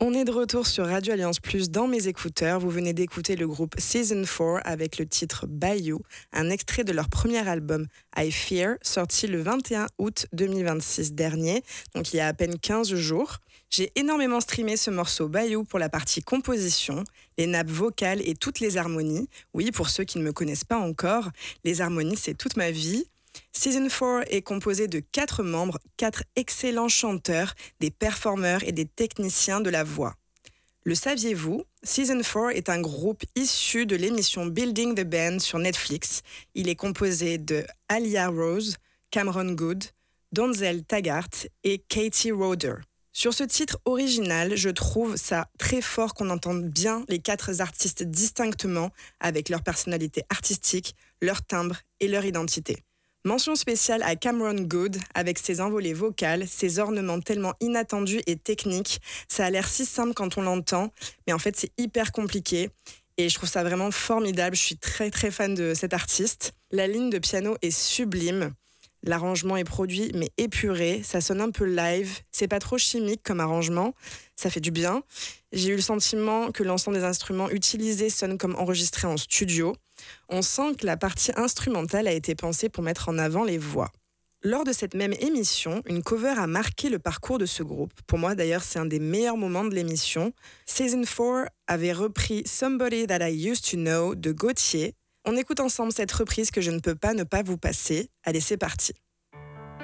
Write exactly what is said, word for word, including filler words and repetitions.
On est de retour sur Radio Alliance Plus dans mes écouteurs. Vous venez d'écouter le groupe Season four avec le titre Bayou, un extrait de leur premier album I Fear, sorti le vingt et un août deux mille vingt-six dernier, donc il y a à peine quinze jours. J'ai énormément streamé ce morceau Bayou pour la partie composition, les nappes vocales et toutes les harmonies. Oui, pour ceux qui ne me connaissent pas encore, les harmonies c'est toute ma vie. Season four est composé de quatre membres, quatre excellents chanteurs, des performeurs et des techniciens de la voix. Le saviez-vous? Season four est un groupe issu de l'émission Building the Band sur Netflix. Il est composé de Alia Rose, Cameron Good, Donzel Taggart et Katie Roder. Sur ce titre original, je trouve ça très fort qu'on entende bien les quatre artistes distinctement avec leur personnalité artistique, leur timbre et leur identité. Mention spéciale à Cameron Good, avec ses envolées vocales, ses ornements tellement inattendus et techniques. Ça a l'air si simple quand on l'entend, mais en fait c'est hyper compliqué. Et je trouve ça vraiment formidable, je suis très très fan de cet artiste. La ligne de piano est sublime, l'arrangement est produit mais épuré, ça sonne un peu live, c'est pas trop chimique comme arrangement, ça fait du bien. J'ai eu le sentiment que l'ensemble des instruments utilisés sonne comme enregistré en studio. On sent que la partie instrumentale a été pensée pour mettre en avant les voix. Lors de cette même émission, une cover a marqué le parcours de ce groupe. Pour moi, d'ailleurs, c'est un des meilleurs moments de l'émission. Season four avait repris Somebody That I Used to Know de Gauthier. On écoute ensemble cette reprise que je ne peux pas ne pas vous passer. Allez, c'est parti.